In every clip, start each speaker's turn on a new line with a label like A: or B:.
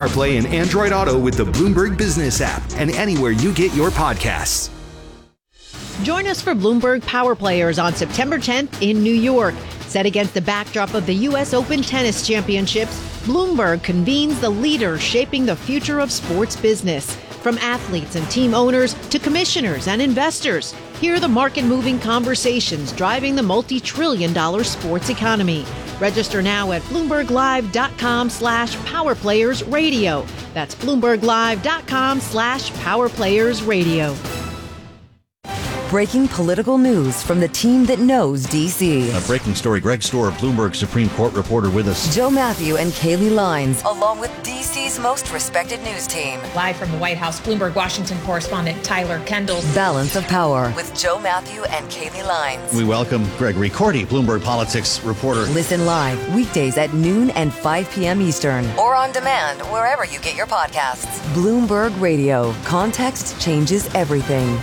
A: CarPlay and Android Auto with the Bloomberg Business app and anywhere you get your podcasts.
B: Join us for Bloomberg Power Players on September 10th in New York. Set against the backdrop of the U.S. Open Tennis Championships, Bloomberg convenes the leaders shaping the future of sports business. From athletes and team owners to commissioners and investors, hear the market-moving conversations driving the multi-trillion-dollar sports economy. Register now at BloombergLive.com/PowerPlayersRadio. That's BloombergLive.com/PowerPlayersRadio.
C: Breaking political news from the team that knows D.C.
D: A breaking story. Greg Storer, Bloomberg Supreme Court reporter with us.
C: Joe Matthew and Kaylee Lines, along with D.C.'s most respected news team.
E: Live from the White House, Bloomberg Washington correspondent Tyler Kendall.
C: Balance of Power with Joe Matthew and Kaylee Lines.
D: We welcome Gregory Cordy, Bloomberg Politics reporter.
C: Listen live weekdays at noon and 5 p.m. Eastern. Or on demand wherever you get your podcasts. Bloomberg Radio. Context changes everything.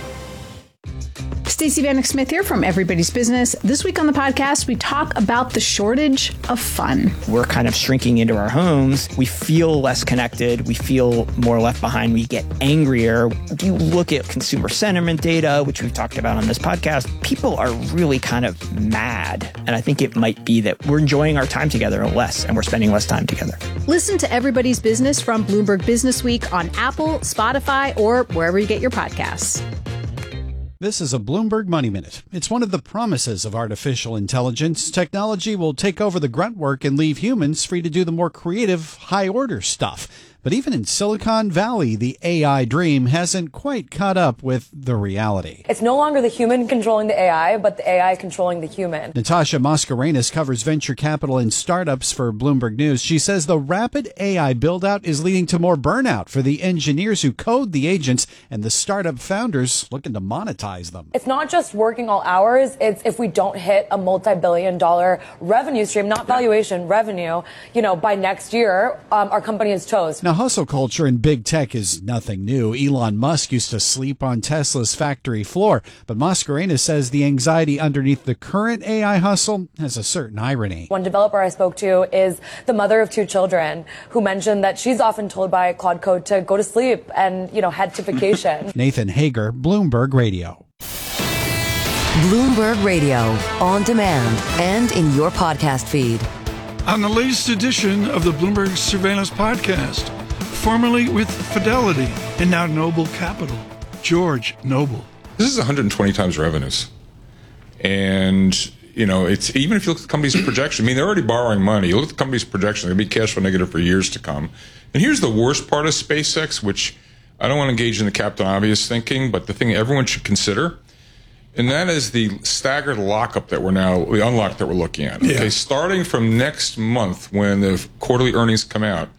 F: Stacey Vanek Smith here from Everybody's Business. This week on the podcast, we talk about the shortage of fun.
G: We're kind of shrinking into our homes. We feel less connected. We feel more left behind. We get angrier. If you look at consumer sentiment data, which we've talked about on this podcast, people are really kind of mad. And I think it might be that we're enjoying our time together less and we're spending less time together.
F: Listen to Everybody's Business from Bloomberg Business Week on Apple, Spotify, or wherever you get your podcasts.
H: This is a Bloomberg Money Minute. It's one of the promises of artificial intelligence. Technology will take over the grunt work and leave humans free to do the more creative, high-order stuff. But even in Silicon Valley, the AI dream hasn't quite caught up with the reality.
I: It's no longer the human controlling the AI, but the AI controlling the human.
H: Natasha Mascarenhas covers venture capital and startups for Bloomberg News. She says the rapid AI build-out is leading to more burnout for the engineers who code the agents and the startup founders looking to monetize them.
I: It's not just working all hours. It's if we don't hit a multi-billion-dollar revenue stream, not valuation, revenue, by next year, our company is toast.
H: Now, hustle culture in big tech is nothing new. Elon Musk used to sleep on Tesla's factory floor, but Mascarenhas says the anxiety underneath the current AI hustle has a certain irony.
I: One developer I spoke to is the mother of 2 children who mentioned that she's often told by Claude Code to go to sleep and, head to vacation.
H: Nathan Hager, Bloomberg Radio.
C: Bloomberg Radio, on demand and in your podcast feed.
J: On the latest edition of the Bloomberg Surveillance Podcast, formerly with Fidelity and now Noble Capital, George Noble.
K: This is 120 times revenues. And, it's even if you look at the company's projection, they're already borrowing money. You look at the company's projection, they're going to be cash flow negative for years to come. And here's the worst part of SpaceX, which I don't want to engage in the Captain Obvious thinking, but the thing everyone should consider, and that is the staggered lockup the unlock that we're looking at. Yeah. Okay, starting from next month when the quarterly earnings come out,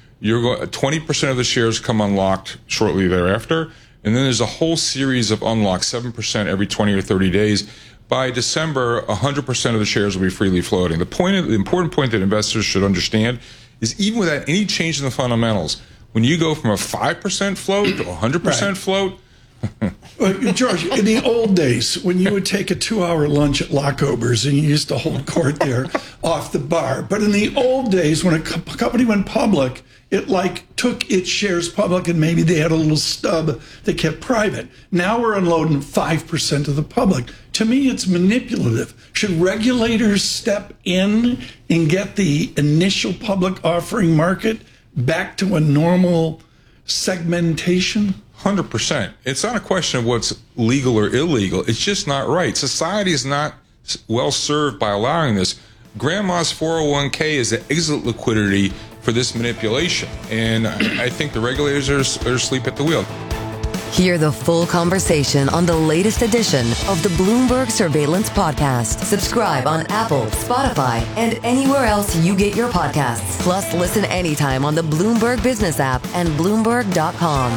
K: 20% of the shares come unlocked shortly thereafter, and then there's a whole series of unlocks, 7% every 20 or 30 days. By December, 100% of the shares will be freely floating. The important point that investors should understand is even without any change in the fundamentals, when you go from a 5% float to 100% float,
J: George, in the old days, when you would take a 2-hour lunch at Lockober's and you used to hold court there off the bar, but in the old days, when a company went public, it took its shares public and maybe they had a little stub they kept private. Now we're unloading 5% of the public. To me, it's manipulative. Should regulators step in and get the initial public offering market back to a normal segmentation?
K: 100%. It's not a question of what's legal or illegal. It's just not right. Society is not well served by allowing this. Grandma's 401k is the exit liquidity for this manipulation. And I think the regulators are asleep at the wheel.
C: Hear the full conversation on the latest edition of the Bloomberg Surveillance Podcast. Subscribe on Apple, Spotify, and anywhere else you get your podcasts. Plus, listen anytime on the Bloomberg Business app and Bloomberg.com.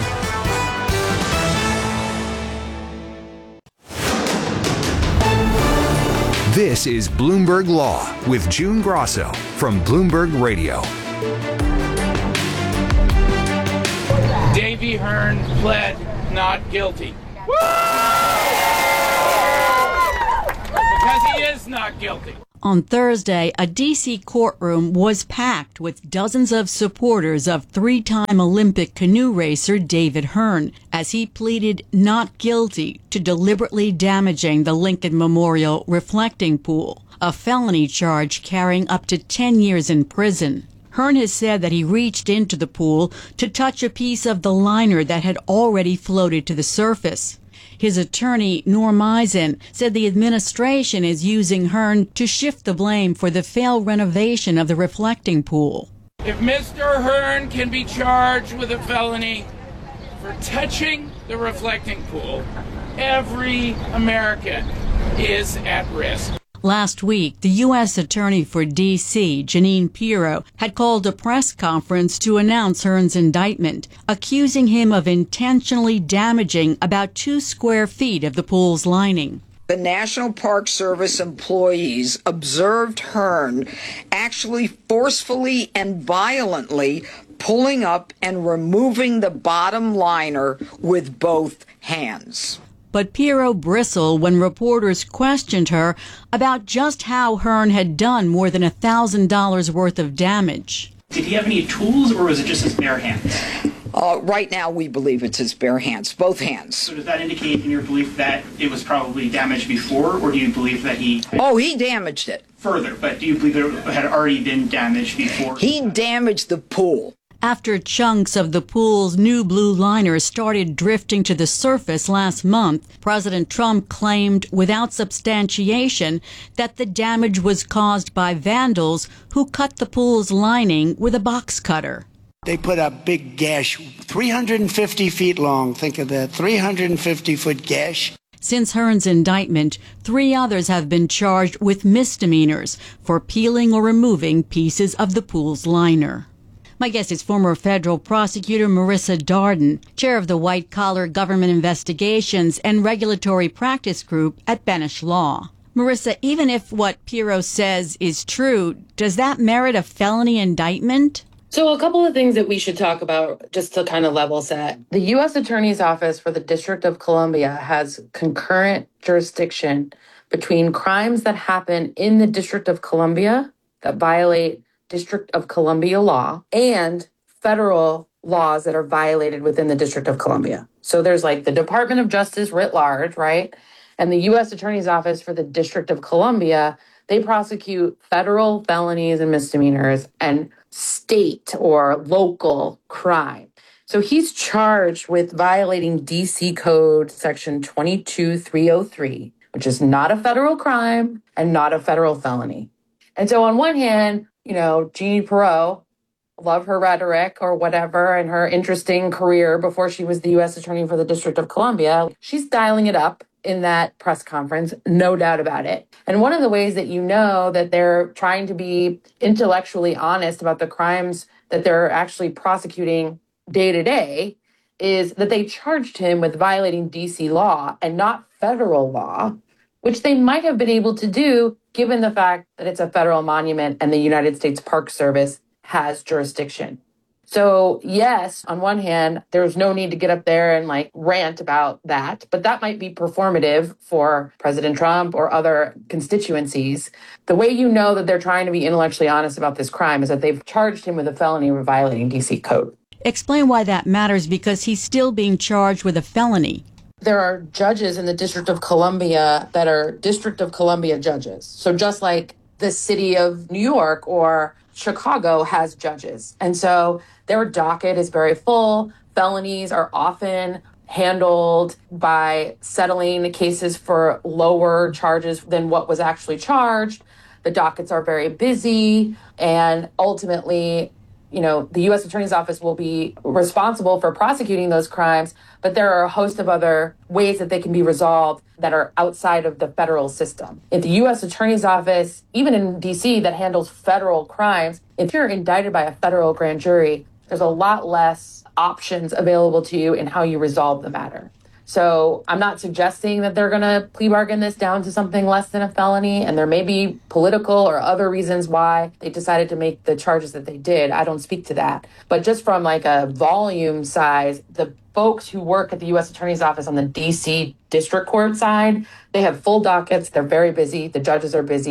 A: This is Bloomberg Law with June Grosso from Bloomberg Radio.
L: Davey Hearn pled not guilty. Because he is not guilty.
M: On Thursday, a D.C. courtroom was packed with dozens of supporters of three-time Olympic canoe racer David Hearn as he pleaded not guilty to deliberately damaging the Lincoln Memorial reflecting pool, a felony charge carrying up to 10 years in prison. Hearn has said that he reached into the pool to touch a piece of the liner that had already floated to the surface. His attorney, Norm Eisen, said the administration is using Hearn to shift the blame for the failed renovation of the reflecting pool.
L: If Mr. Hearn can be charged with a felony for touching the reflecting pool, every American is at risk.
M: Last week, the U.S. Attorney for D.C., Jeanine Pirro, had called a press conference to announce Hearn's indictment, accusing him of intentionally damaging about 2 square feet of the pool's lining.
N: The National Park Service employees observed Hearn actually forcefully and violently pulling up and removing the bottom liner with both hands.
M: But Pirro bristled when reporters questioned her about just how Hearn had done more than $1,000 worth of damage.
O: Did he have any tools, or was it just his bare hands?
N: Right now, we believe it's his bare hands, both hands.
O: So does that indicate in your belief that it was probably damaged before, or do you believe that he...
N: he damaged it.
O: Further, but do you believe it had already been damaged before?
N: He damaged the pool.
M: After chunks of the pool's new blue liner started drifting to the surface last month, President Trump claimed without substantiation that the damage was caused by vandals who cut the pool's lining with a box cutter.
P: They put a big gash, 350 feet long. Think of that, 350-foot gash.
M: Since Hearn's indictment, 3 others have been charged with misdemeanors for peeling or removing pieces of the pool's liner. My guest is former federal prosecutor Marissa Darden, chair of the White Collar Government Investigations and Regulatory Practice Group at Benesch Law. Marissa, even if what Pirro says is true, does that merit a felony indictment?
Q: So a couple of things that we should talk about just to kind of level set. The U.S. Attorney's Office for the District of Columbia has concurrent jurisdiction between crimes that happen in the District of Columbia that violate District of Columbia law and federal laws that are violated within the District of Columbia. So there's like the Department of Justice writ large, right? And the U.S. Attorney's Office for the District of Columbia, they prosecute federal felonies and misdemeanors and state or local crime. So he's charged with violating D.C. Code Section 22303, which is not a federal crime and not a federal felony. And so on one hand, you know, Jeanine Pirro, love her rhetoric or whatever and her interesting career before she was the U.S. Attorney for the District of Columbia. She's dialing it up in that press conference, no doubt about it. And one of the ways that you know that they're trying to be intellectually honest about the crimes that they're actually prosecuting day to day is that they charged him with violating D.C. law and not federal law, which they might have been able to do given the fact that it's a federal monument and the United States Park Service has jurisdiction. So yes, on one hand, there's no need to get up there and like rant about that, but that might be performative for President Trump or other constituencies. The way you know that they're trying to be intellectually honest about this crime is that they've charged him with a felony for violating D.C. code.
M: Explain why that matters, because he's still being charged with a felony.
Q: There are judges in the District of Columbia that are District of Columbia judges. So just like the city of New York or Chicago has judges. And so their docket is very full. Felonies are often handled by settling cases for lower charges than what was actually charged. The dockets are very busy, and ultimately, you know, the U.S. Attorney's Office will be responsible for prosecuting those crimes, but there are a host of other ways that they can be resolved that are outside of the federal system. If the U.S. Attorney's Office, even in D.C., that handles federal crimes, if you're indicted by a federal grand jury, there's a lot less options available to you in how you resolve the matter. So I'm not suggesting that they're going to plea bargain this down to something less than a felony, and there may be political or other reasons why they decided to make the charges that they did. I don't speak to that. But just from like a volume size, the folks who work at the U.S. Attorney's Office on the D.C. District Court side, they have full dockets. They're very busy. The judges are busy.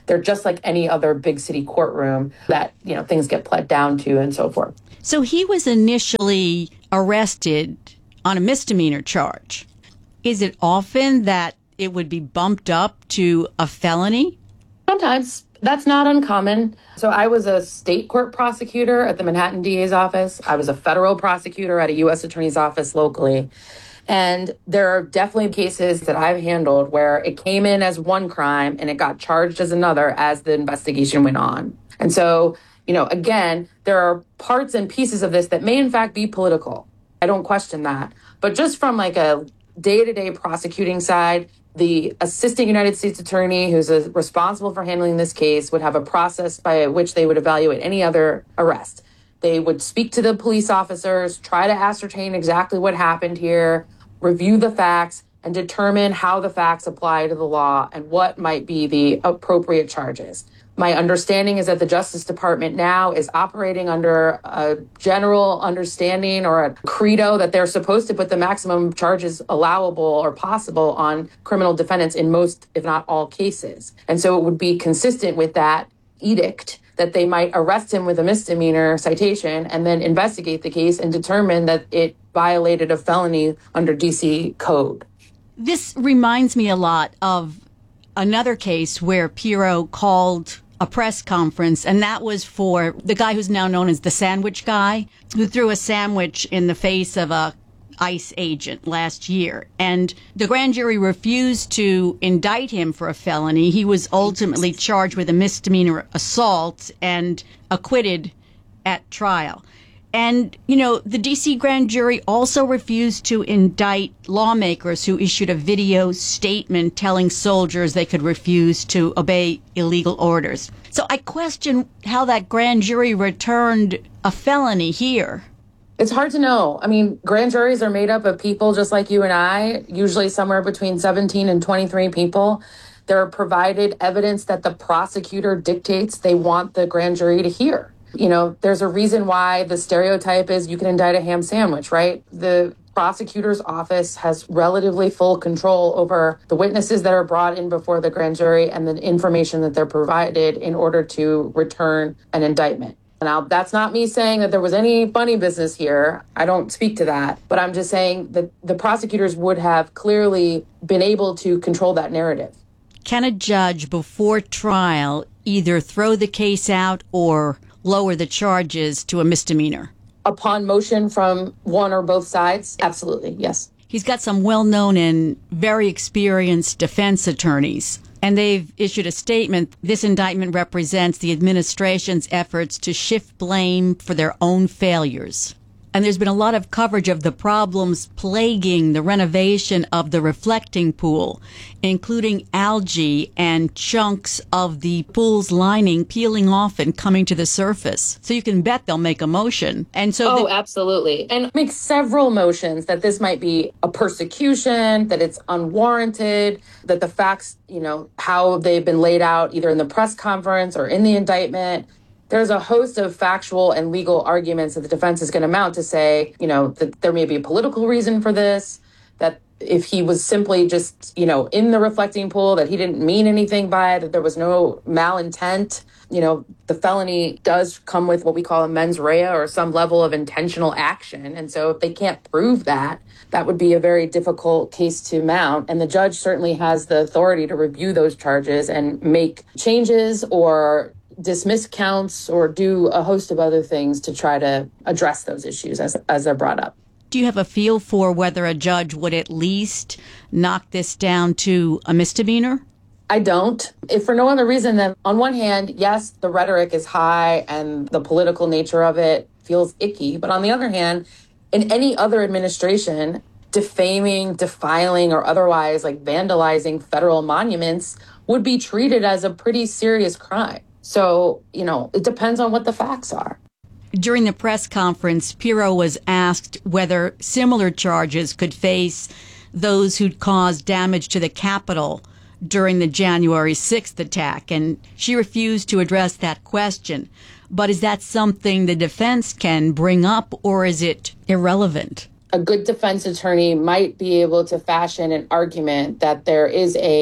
Q: They're just like any other big city courtroom that, things get pled down to and so forth.
M: So he was initially arrested on a misdemeanor charge. Is it often that it would be bumped up to a felony?
Q: Sometimes. That's not uncommon. So I was a state court prosecutor at the Manhattan DA's office. I was a federal prosecutor at a U.S. attorney's office locally. And there are definitely cases that I've handled where it came in as one crime and it got charged as another as the investigation went on. And so, again, there are parts and pieces of this that may in fact be political. I don't question that. But just from like a day-to-day prosecuting side, the assistant United States attorney who's responsible for handling this case would have a process by which they would evaluate any other arrest. They would speak to the police officers, try to ascertain exactly what happened here, review the facts, and determine how the facts apply to the law and what might be the appropriate charges. My understanding is that the Justice Department now is operating under a general understanding or a credo that they're supposed to put the maximum charges allowable or possible on criminal defendants in most, if not all, cases. And so it would be consistent with that edict that they might arrest him with a misdemeanor citation and then investigate the case and determine that it violated a felony under DC code.
M: This reminds me a lot of another case where Pirro called a press conference, and that was for the guy who's now known as the sandwich guy, who threw a sandwich in the face of a ICE agent last year. And the grand jury refused to indict him for a felony. He was ultimately charged with a misdemeanor assault and acquitted at trial. And, the D.C. grand jury also refused to indict lawmakers who issued a video statement telling soldiers they could refuse to obey illegal orders. So I question how that grand jury returned a felony here.
Q: It's hard to know. I mean, grand juries are made up of people just like you and I, usually somewhere between 17 and 23 people. They're provided evidence that the prosecutor dictates they want the grand jury to hear. There's a reason why the stereotype is you can indict a ham sandwich, right? The prosecutor's office has relatively full control over the witnesses that are brought in before the grand jury and the information that they're provided in order to return an indictment. Now, that's not me saying that there was any funny business here. I don't speak to that. But I'm just saying that the prosecutors would have clearly been able to control that narrative.
M: Can a judge before trial either throw the case out or lower the charges to a misdemeanor?
Q: Upon motion from one or both sides, absolutely, yes.
M: He's got some well-known and very experienced defense attorneys, and they've issued a statement. This indictment represents the administration's efforts to shift blame for their own failures. And there's been a lot of coverage of the problems plaguing the renovation of the reflecting pool, including algae and chunks of the pool's lining peeling off and coming to the surface. So you can bet they'll make a motion. And so
Q: absolutely. And make several motions that this might be a persecution, that it's unwarranted, that the facts, how they've been laid out either in the press conference or in the indictment. There's a host of factual and legal arguments that the defense is going to mount to say, that there may be a political reason for this, that if he was simply just, in the reflecting pool, that he didn't mean anything by it, that there was no malintent. The felony does come with what we call a mens rea or some level of intentional action. And so if they can't prove that, that would be a very difficult case to mount. And the judge certainly has the authority to review those charges and make changes or dismiss counts or do a host of other things to try to address those issues as they're brought up.
M: Do you have a feel for whether a judge would at least knock this down to a misdemeanor?
Q: I don't. If for no other reason than, on one hand, yes, the rhetoric is high and the political nature of it feels icky. But on the other hand, in any other administration, defaming, defiling, or otherwise vandalizing federal monuments would be treated as a pretty serious crime. So, it depends on what the facts are.
M: During the press conference, Pirro was asked whether similar charges could face those who'd caused damage to the Capitol during the January 6th attack, and she refused to address that question. But is that something the defense can bring up, or is it irrelevant?
Q: A good defense attorney might be able to fashion an argument that there is a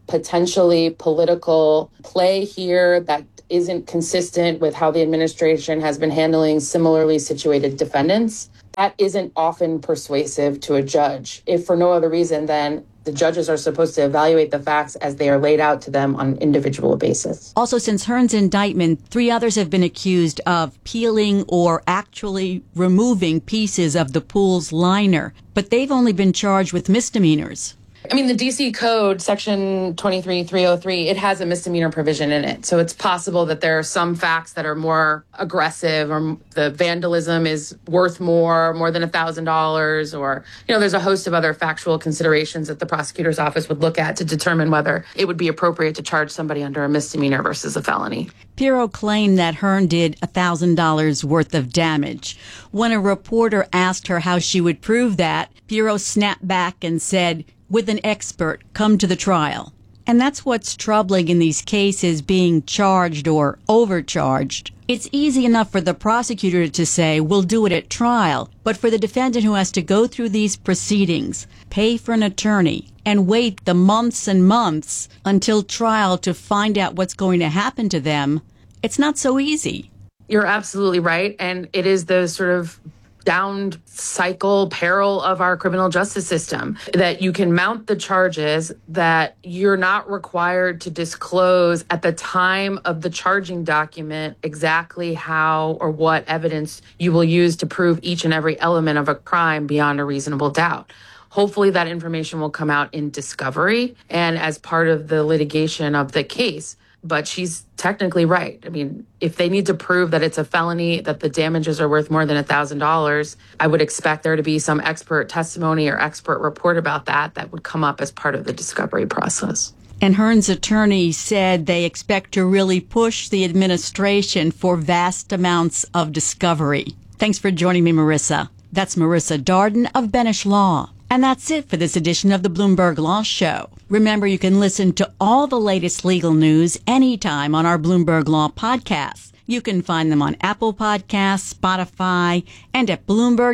Q: potentially political play here that isn't consistent with how the administration has been handling similarly situated defendants, that isn't often persuasive to a judge, if for no other reason than the judges are supposed to evaluate the facts as they are laid out to them on an individual basis.
M: Also, since Hearn's indictment, 3 others have been accused of peeling or actually removing pieces of the pool's liner, but they've only been charged with misdemeanors.
Q: I mean, the D.C. Code, Section 23303, it has a misdemeanor provision in it. So it's possible that there are some facts that are more aggressive, or the vandalism is worth more than $1,000, or, there's a host of other factual considerations that the prosecutor's office would look at to determine whether it would be appropriate to charge somebody under a misdemeanor versus a felony.
M: Pirro claimed that Hearn did $1,000 worth of damage. When a reporter asked her how she would prove that, Pirro snapped back and said, "With an expert, come to the trial." And that's what's troubling in these cases being charged or overcharged. It's easy enough for the prosecutor to say, we'll do it at trial, but for the defendant who has to go through these proceedings, pay for an attorney, and wait the months and months until trial to find out what's going to happen to them, it's not so easy.
Q: You're absolutely right, and it is the sort of down cycle peril of our criminal justice system, that you can mount the charges that you're not required to disclose at the time of the charging document exactly how or what evidence you will use to prove each and every element of a crime beyond a reasonable doubt. Hopefully that information will come out in discovery and as part of the litigation of the case. But she's technically right. I mean, if they need to prove that it's a felony, that the damages are worth more than $1,000, I would expect there to be some expert testimony or expert report about that would come up as part of the discovery process.
M: And Hearn's attorney said they expect to really push the administration for vast amounts of discovery. Thanks for joining me, Marissa. That's Marissa Darden of Benesch Law. And that's it for this edition of the Bloomberg Law Show. Remember, you can listen to all the latest legal news anytime on our Bloomberg Law podcasts. You can find them on Apple Podcasts, Spotify, and at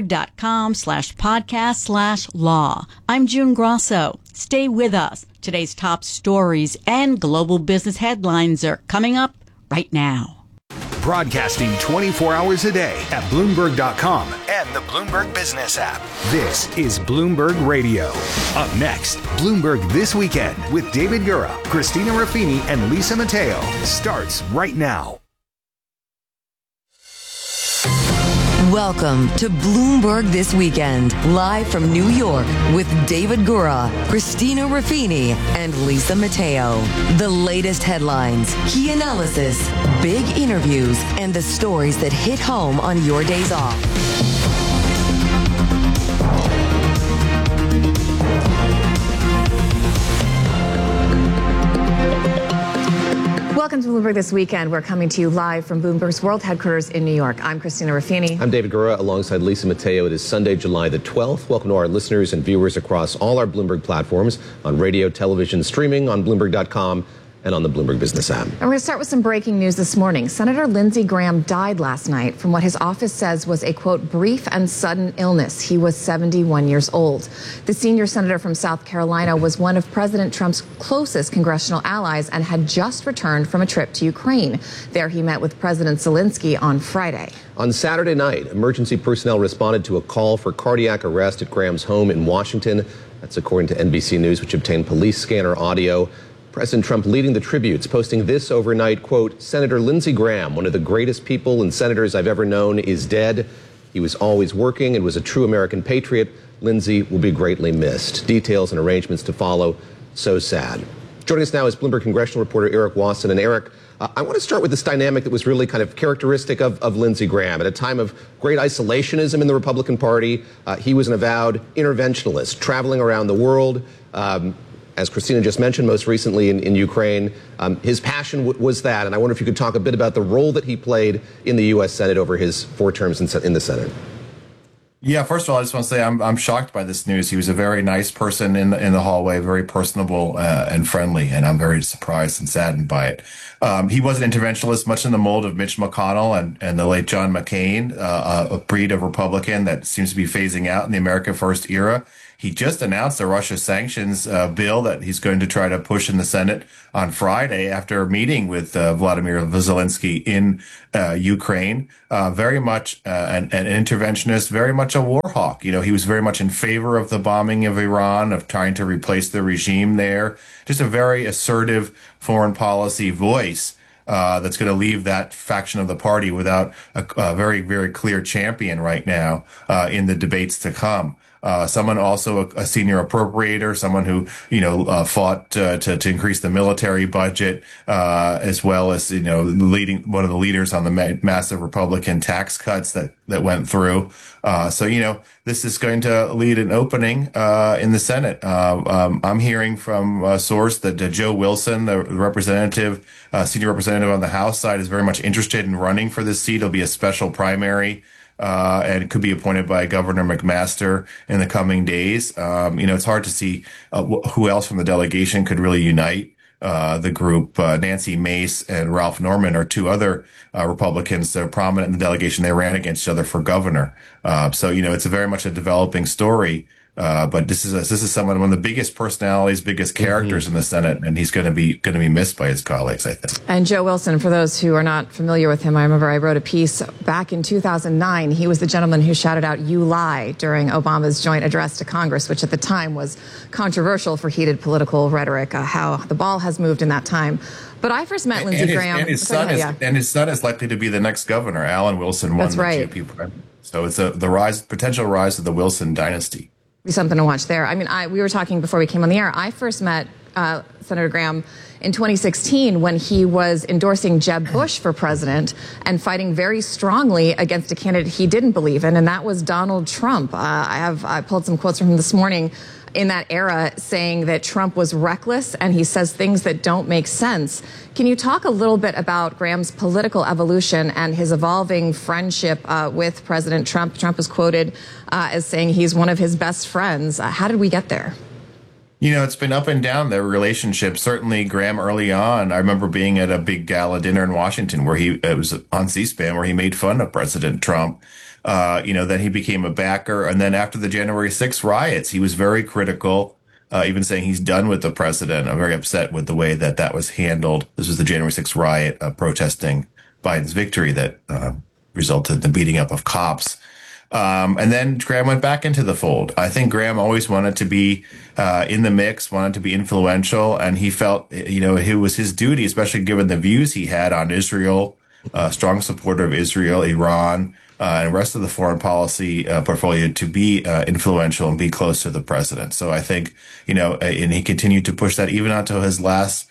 M: Bloomberg.com/podcast/law. I'm June Grosso. Stay with us. Today's top stories and global business headlines are coming up right now.
A: Broadcasting 24 hours a day at Bloomberg.com and the Bloomberg Business app. This is Bloomberg Radio. Up next, Bloomberg This Weekend with David Gura, Christina Ruffini, and Lisa Mateo starts right now.
C: Welcome to Bloomberg This Weekend, live from New York with David Gura, Christina Ruffini, and Lisa Mateo. The latest headlines, key analysis, big interviews, and the stories that hit home on your days off.
R: Welcome to Bloomberg This Weekend. We're coming to you live from Bloomberg's world headquarters in New York. I'm Christina Ruffini.
S: I'm David Gura alongside Lisa Mateo. It is Sunday, July the 12th. Welcome to our listeners and viewers across all our Bloomberg platforms, on radio, television, streaming, on Bloomberg.com, and on the Bloomberg Business app. And
R: we're going to start with some breaking news this morning. Senator Lindsey Graham died last night from what his office says was a, quote, brief and sudden illness. He was 71 years old. The senior senator from South Carolina was one of President Trump's closest congressional allies and had just returned from a trip to Ukraine. There he met with President Zelensky on Friday.
S: On Saturday night, emergency personnel responded to a call for cardiac arrest at Graham's home in Washington. That's according to NBC News, which obtained police scanner audio. President Trump leading the tributes, posting this overnight, quote, Senator Lindsey Graham, one of the greatest people and senators I've ever known, is dead. He was always working and was a true American patriot. Lindsey will be greatly missed. Details and arrangements to follow. So sad. Joining us now is Bloomberg congressional reporter Eric Wasson. And Eric, I want to start with this dynamic that was really kind of characteristic of Lindsey Graham. At a time of great isolationism in the Republican Party, he was an avowed interventionalist, traveling around the world. As Christina just mentioned, most recently in Ukraine, his passion was that. And I wonder if you could talk a bit about the role that he played in the U.S. Senate over his 4 terms in the Senate.
T: Yeah, first of all, I just want to say I'm shocked by this news. He was a very nice person in the hallway, very personable and friendly, and I'm very surprised and saddened by it. He was an interventionist, much in the mold of Mitch McConnell and the late John McCain, a breed of Republican that seems to be phasing out in the America First era. He just announced a Russia sanctions bill that he's going to try to push in the Senate on Friday after a meeting with Vladimir Zelensky in Ukraine. Very much an interventionist, very much a war hawk. You know, he was very much in favor of the bombing of Iran, of trying to replace the regime there. Just a very assertive foreign policy voice. That's going to leave that faction of the party without a very, very clear champion right now in the debates to come. Someone also a senior appropriator, someone who, fought to increase the military budget, as well as, leading one of the leaders on the massive Republican tax cuts that went through. So, this is going to lead an opening in the Senate. I'm hearing from a source that Joe Wilson, the representative, senior representative on the House side, is very much interested in running for this seat. It'll be a special primary. And could be appointed by Governor McMaster in the coming days. It's hard to see who else from the delegation could really unite the group. Nancy Mace and Ralph Norman are two other Republicans that are prominent in the delegation. They ran against each other for governor. So it's very much a developing story. But this is someone, one of the biggest personalities, biggest characters in the Senate, and he's going to be missed by his colleagues, I think.
R: And Joe Wilson, for those who are not familiar with him, I remember I wrote a piece back in 2009. He was the gentleman who shouted out "You lie" during Obama's joint address to Congress, which at the time was controversial for heated political rhetoric. How the ball has moved in that time. But I first met Lindsey Graham.
T: And his son is likely to be the next governor. Alan Wilson won the GOP primary. So it's the potential rise of the Wilson dynasty.
R: Be something to watch there. I mean, we were talking before we came on the air. I first met Senator Graham in 2016 when he was endorsing Jeb Bush for president and fighting very strongly against a candidate he didn't believe in, and that was Donald Trump. I pulled some quotes from him this morning in that era saying that Trump was reckless and he says things that don't make sense. Can you talk a little bit about Graham's political evolution and his evolving friendship with President Trump? Trump is quoted as saying he's one of his best friends. How did we get there?
T: It's been up and down, their relationship. Certainly Graham early on, I remember being at a big gala dinner in Washington where it was on C-SPAN where he made fun of President Trump. Then he became a backer. And then after the January 6th riots, he was very critical, even saying he's done with the president. I'm very upset with the way that was handled. This was the January 6th riot protesting Biden's victory that resulted in the beating up of cops. And then Graham went back into the fold. I think Graham always wanted to be in the mix, wanted to be influential, and he felt, it was his duty, especially given the views he had on Israel, strong supporter of Israel, Iran, and the rest of the foreign policy portfolio, to be influential and be close to the president. So I think, and he continued to push that even until his last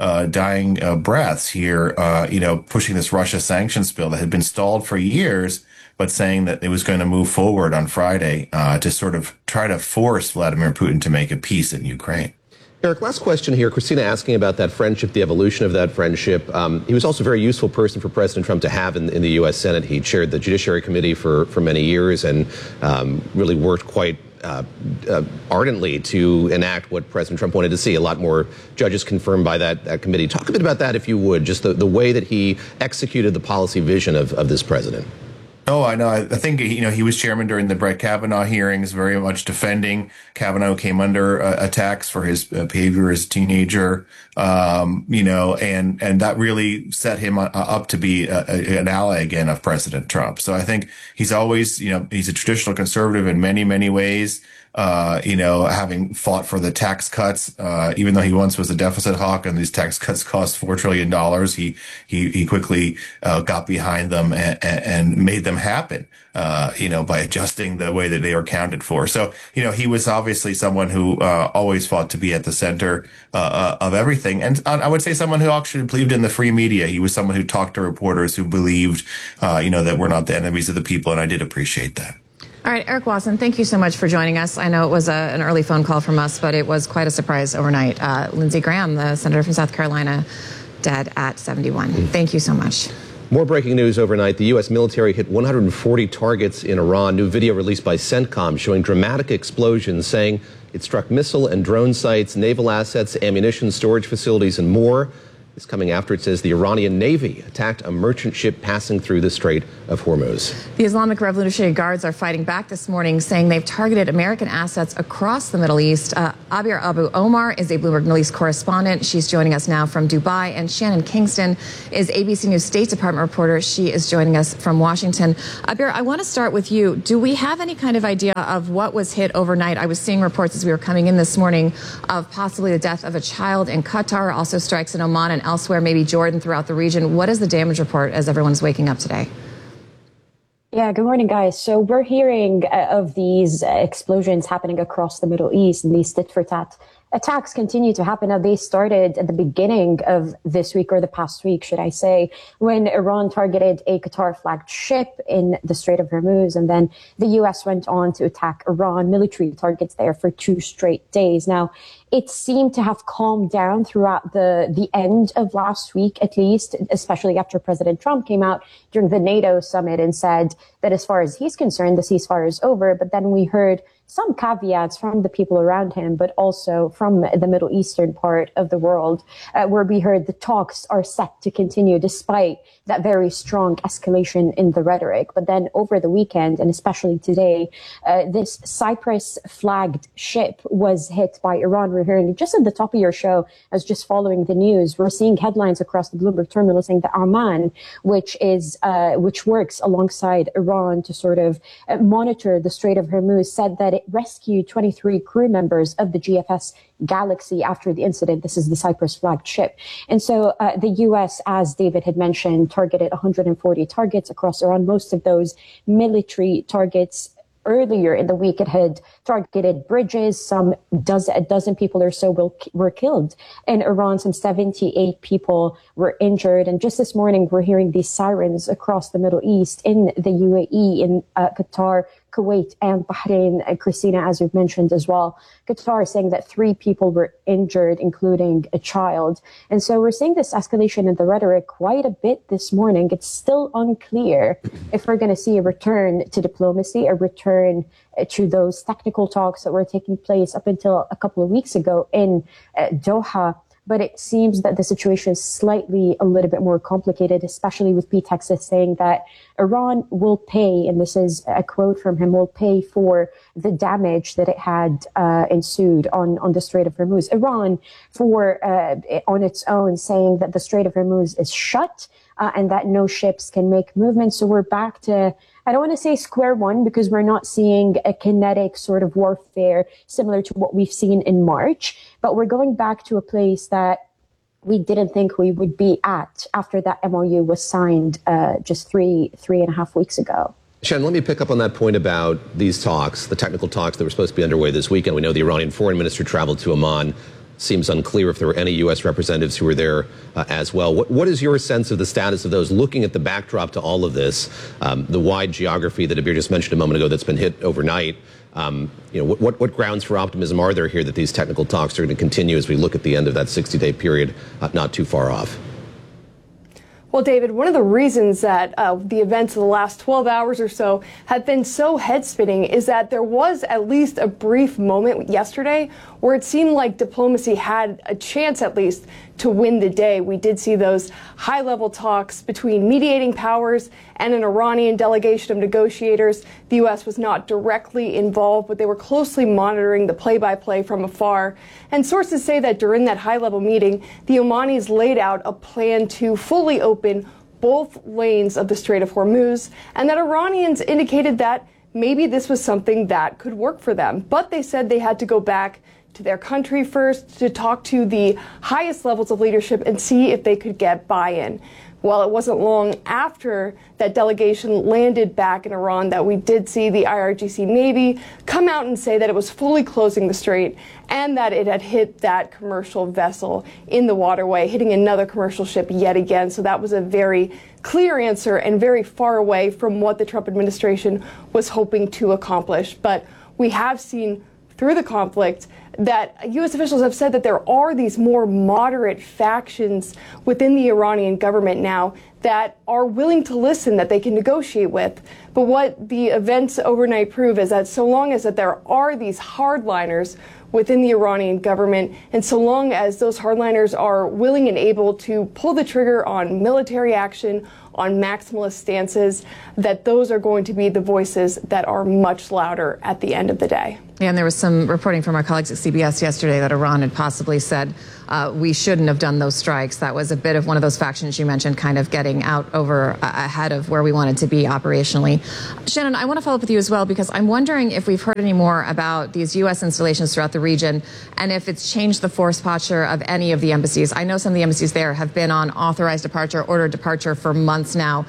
T: dying breaths here, pushing this Russia sanctions bill that had been stalled for years, but saying that it was going to move forward on Friday to sort of try to force Vladimir Putin to make a peace in Ukraine.
S: Eric, last question here. Christina asking about that friendship, the evolution of that friendship. He was also a very useful person for President Trump to have in the U.S. Senate. He chaired the Judiciary Committee for many years and really worked quite ardently to enact what President Trump wanted to see. A lot more judges confirmed by that committee. Talk a bit about that, if you would, just the way that he executed the policy vision of this president.
T: Oh, I know. I think, he was chairman during the Brett Kavanaugh hearings, very much defending Kavanaugh, came under attacks for his behavior as a teenager, and that really set him up to be an ally again of President Trump. So I think he's always, he's a traditional conservative in many, many ways. Having fought for the tax cuts, even though he once was a deficit hawk and these tax cuts cost $4 trillion, he quickly got behind them and made them happen, by adjusting the way that they were accounted for. So, he was obviously someone who always fought to be at the center of everything. And I would say someone who actually believed in the free media. He was someone who talked to reporters who believed, that we're not the enemies of the people. And I did appreciate that.
R: All right, Eric Wasson, thank you so much for joining us. I know it was an early phone call from us, but it was quite a surprise overnight. Lindsey Graham, the senator from South Carolina, dead at 71. Thank you so much.
S: More breaking news overnight. The U.S. military hit 140 targets in Iran. New video released by CENTCOM showing dramatic explosions, saying it struck missile and drone sites, naval assets, ammunition storage facilities, and more. Is coming after, it says, the Iranian Navy attacked a merchant ship passing through the Strait of Hormuz.
R: The Islamic Revolutionary Guards are fighting back this morning, saying they've targeted American assets across the Middle East. Abir Abu Omar is a Bloomberg Middle East correspondent. She's joining us now from Dubai. And Shannon Kingston is ABC News State Department reporter. She is joining us from Washington. Abir, I want to start with you. Do we have any kind of idea of what was hit overnight? I was seeing reports as we were coming in this morning of possibly the death of a child in Qatar, also strikes in Oman and elsewhere, maybe Jordan, throughout the region. What is the damage report as everyone's waking up today?
U: Yeah, good morning, guys. So we're hearing of these explosions happening across the Middle East, and these tit-for-tat attacks continue to happen. Now, they started at the beginning of this week, or the past week, should I say, when Iran targeted a Qatar-flagged ship in the Strait of Hormuz, and then the U.S. went on to attack Iran military targets there for 2 straight days. Now, it seemed to have calmed down throughout the end of last week, at least, especially after President Trump came out during the NATO summit and said that as far as he's concerned, the ceasefire is over. But then we heard some caveats from the people around him, but also from the Middle Eastern part of the world, where we heard the talks are set to continue despite that very strong escalation in the rhetoric. But then over the weekend, and especially today, this Cyprus-flagged ship was hit by Iran. We're hearing just at the top of your show, as just following the news, we're seeing headlines across the Bloomberg terminal saying that Oman, which works alongside Iran to sort of monitor the Strait of Hormuz, said that it rescued 23 crew members of the GFS Galaxy after the incident. This is the Cyprus-flagged ship. And so the U.S., as David had mentioned, targeted 140 targets across Iran. Most of those military targets. Earlier in the week, it had targeted bridges. A dozen people or so were killed in Iran. Some 78 people were injured. And just this morning, we're hearing these sirens across the Middle East, in the UAE, in Qatar, Kuwait, and Bahrain. Christina, as you've mentioned as well, Qatar is saying that 3 people were injured, including a child. And so we're seeing this escalation in the rhetoric quite a bit this morning. It's still unclear if we're going to see a return to diplomacy, a return to those technical talks that were taking place up until a couple of weeks ago in Doha. But it seems that the situation is a little bit more complicated, especially with Pete Hegseth saying that Iran will pay, and this is a quote from him, will pay for the damage that it had ensued on the Strait of Hormuz. Iran, on its own, saying that the Strait of Hormuz is shut and that no ships can make movement. So we're back to, I don't want to say square one, because we're not seeing a kinetic sort of warfare similar to what we've seen in March, but we're going back to a place that we didn't think we would be at after that MOU was signed just three and a half weeks ago.
S: Shannon, let me pick up on that point about these talks, the technical talks that were supposed to be underway this weekend. We know the Iranian foreign minister traveled to Oman. Seems unclear if there were any U.S. representatives who were there as well. What is your sense of the status of those, looking at the backdrop to all of this, the wide geography that Abir just mentioned a moment ago that's been hit overnight? What grounds for optimism are there here that these technical talks are going to continue as we look at the end of that 60-day period, not too far off?
V: Well, David, one of the reasons that the events of the last 12 hours or so have been so head-spinning is that there was at least a brief moment yesterday where it seemed like diplomacy had a chance, at least, to win the day. We did see those high-level talks between mediating powers and an Iranian delegation of negotiators. The U.S. was not directly involved, but they were closely monitoring the play-by-play from afar. And sources say that during that high-level meeting, the Omanis laid out a plan to fully open both lanes of the Strait of Hormuz, and that Iranians indicated that maybe this was something that could work for them. But they said they had to go back to their country first to talk to the highest levels of leadership and see if they could get buy-in. Well, it wasn't long after that delegation landed back in Iran that we did see the IRGC Navy come out and say that it was fully closing the strait and that it had hit that commercial vessel in the waterway, hitting another commercial ship yet again. So that was a very clear answer and very far away from what the Trump administration was hoping to accomplish. But we have seen through the conflict that U.S. officials have said that there are these more moderate factions within the Iranian government now that are willing to listen, that they can negotiate with. But what the events overnight prove is that so long as that there are these hardliners within the Iranian government, and so long as those hardliners are willing and able to pull the trigger on military action, on maximalist stances, that those are going to be the voices that are much louder at the end of the day.
R: Yeah, and there was some reporting from our colleagues at CBS yesterday that Iran had possibly said we shouldn't have done those strikes. That was a bit of one of those factions you mentioned, kind of getting out over ahead of where we wanted to be operationally. Shannon, I want to follow up with you as well, because I'm wondering if we've heard any more about these U.S. installations throughout the region and if it's changed the force posture of any of the embassies. I know some of the embassies there have been on authorized departure, ordered departure for months now.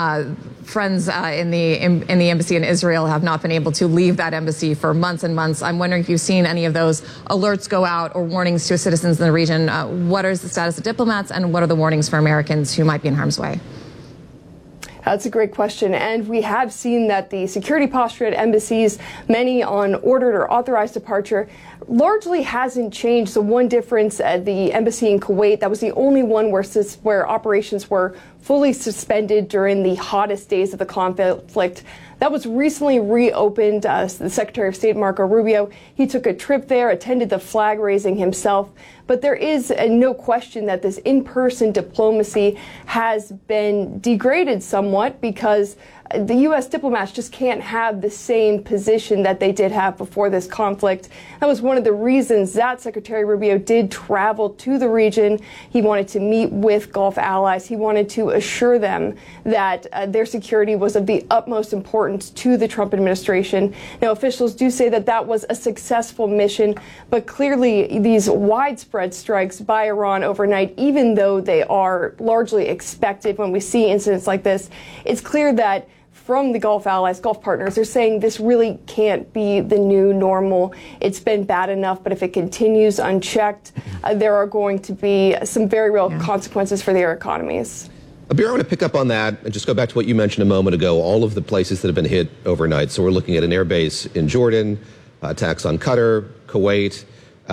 R: Friends in the embassy in Israel have not been able to leave that embassy for months and months. I'm wondering if you've seen any of those alerts go out or warnings to citizens in the region. What is the status of diplomats, and what are the warnings for Americans who might be in harm's way?
V: That's a great question. And we have seen that the security posture at embassies, many on ordered or authorized departure, largely hasn't changed. The one difference at the embassy in Kuwait, that was the only one where operations were fully suspended during the hottest days of the conflict. That was recently reopened. The Secretary of State, Marco Rubio, he took a trip there, attended the flag raising himself. But there is no question that this in-person diplomacy has been degraded somewhat, because the U.S. diplomats just can't have the same position that they did have before this conflict. That was one of the reasons that Secretary Rubio did travel to the region. He wanted to meet with Gulf allies. He wanted to assure them that their security was of the utmost importance to the Trump administration. Now, officials do say that that was a successful mission, but clearly these widespread strikes by Iran overnight, even though they are largely expected when we see incidents like this, it's clear that from the Gulf allies, Gulf partners, they're saying this really can't be the new normal. It's been bad enough, but if it continues unchecked, there are going to be some very real consequences for their economies.
S: Abir, I want to pick up on that and just go back to what you mentioned a moment ago, all of the places that have been hit overnight. So we're looking at an airbase in Jordan, attacks on Qatar, Kuwait,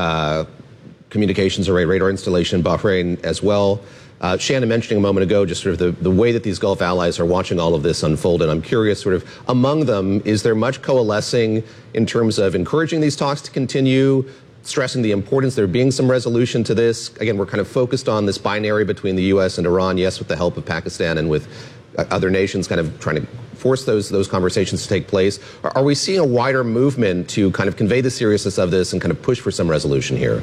S: communications array radar installation in Bahrain as well. Shannon mentioning a moment ago just sort of the way that these Gulf allies are watching all of this unfold. And I'm curious, sort of among them, is there much coalescing in terms of encouraging these talks to continue, stressing the importance there being some resolution to this? Again, we're kind of focused on this binary between the U.S. and Iran, yes, with the help of Pakistan and with other nations kind of trying to force those conversations to take place. Are we seeing a wider movement to kind of convey the seriousness of this and kind of push for some resolution here?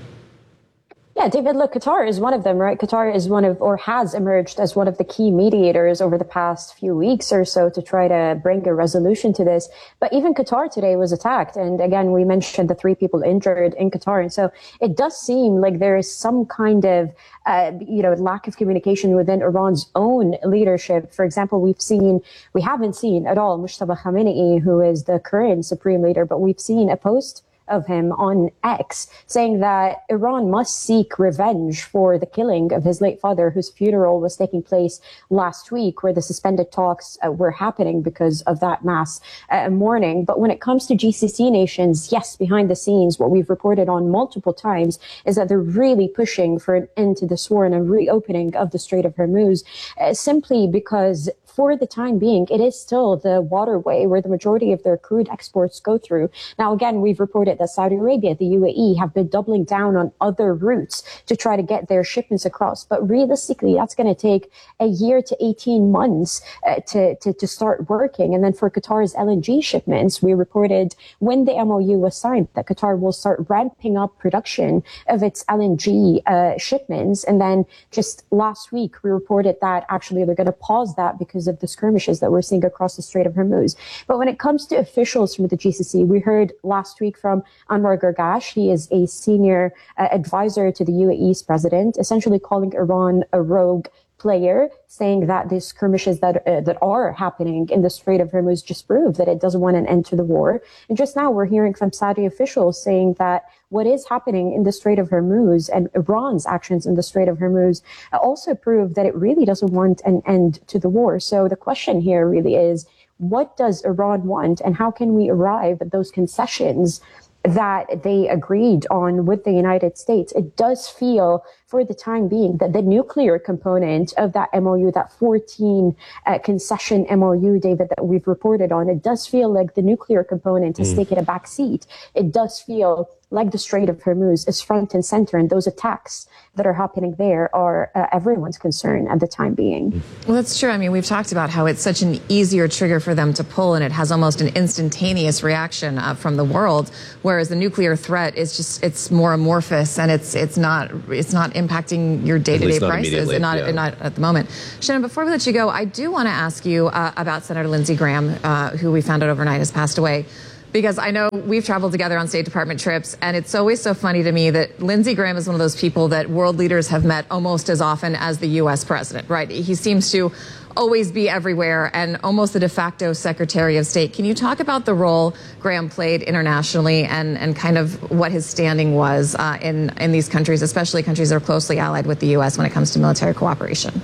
U: Yeah, David, look, Qatar is one of them, right? Qatar is one of, or has emerged as one of the key mediators over the past few weeks or so to try to bring a resolution to this. But even Qatar today was attacked. And again, we mentioned the 3 people injured in Qatar. And so it does seem like there is some kind of, lack of communication within Iran's own leadership. For example, we haven't seen at all Mujtaba Khamenei, who is the current supreme leader, but we've seen a post of him on X saying that Iran must seek revenge for the killing of his late father, whose funeral was taking place last week, where the suspended talks were happening because of that mass mourning. But when it comes to GCC nations, yes, behind the scenes, what we've reported on multiple times is that they're really pushing for an end to this war and a reopening of the Strait of Hormuz, simply because for the time being, it is still the waterway where the majority of their crude exports go through. Now, again, we've reported that Saudi Arabia, the UAE, have been doubling down on other routes to try to get their shipments across. But realistically, that's going to take a year to 18 months to start working. And then for Qatar's LNG shipments, we reported when the MOU was signed that Qatar will start ramping up production of its LNG shipments. And then just last week, we reported that actually they're going to pause that because of the skirmishes that we're seeing across the Strait of Hormuz. But when it comes to officials from the GCC, we heard last week from Anwar Gargash. He is a senior advisor to the UAE's president, essentially calling Iran a rogue player, saying that the skirmishes that are happening in the Strait of Hormuz just prove that it doesn't want an end to the war. And just now we're hearing from Saudi officials saying that what is happening in the Strait of Hormuz and Iran's actions in the Strait of Hormuz also prove that it really doesn't want an end to the war. So the question here really is, what does Iran want, and how can we arrive at those concessions that they agreed on with the United States? It does feel for the time being, that the nuclear component of that MOU, that 14 concession MOU, David, that we've reported on, it does feel like the nuclear component has taken a back seat. It does feel like the Strait of Hormuz is front and center, and those attacks that are happening there are everyone's concern at the time being.
R: Well, that's true. I mean, we've talked about how it's such an easier trigger for them to pull, and it has almost an instantaneous reaction from the world, whereas the nuclear threat is just, it's more amorphous, and it's not impacting your day-to-day prices, and not at the moment. Shannon, before we let you go, I do want to ask you about Senator Lindsey Graham, who we found out overnight has passed away. Because I know we've traveled together on State Department trips, and it's always so funny to me that Lindsey Graham is one of those people that world leaders have met almost as often as the U.S. president, right? He seems to always be everywhere and almost the de facto Secretary of State. Can you talk about the role Graham played internationally and kind of what his standing was in these countries, especially countries that are closely allied with the U.S. when it comes to military cooperation?